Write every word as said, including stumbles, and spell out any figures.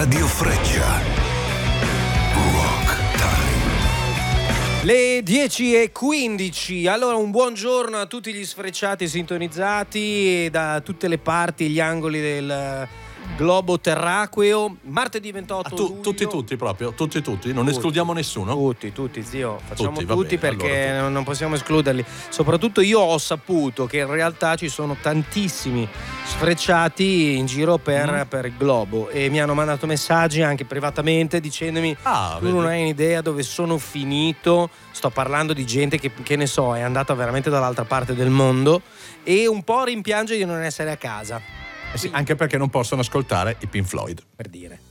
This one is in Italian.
Radio Freccia. Rock Time. Le dieci e quindici. Allora, un buongiorno a tutti gli sfrecciati sintonizzati da tutte le parti, gli angoli del globo terracqueo. Martedì ventotto Ah, tu, luglio. tutti tutti proprio, tutti tutti, non Tutti. escludiamo nessuno? Tutti, tutti, zio, facciamo Tutti, tutti, va bene, perché allora tutti. non possiamo escluderli. Soprattutto io ho saputo che in realtà ci sono tantissimi sfrecciati in giro per, Mm. per il globo e mi hanno mandato messaggi anche privatamente dicendomi: Ah, tu vedi. non hai un'idea dove sono finito. Sto parlando di gente che, che ne so, è andata veramente dall'altra parte del mondo e un po' rimpiange di non essere a casa, Eh sì, anche perché non possono ascoltare i Pink Floyd. per dire.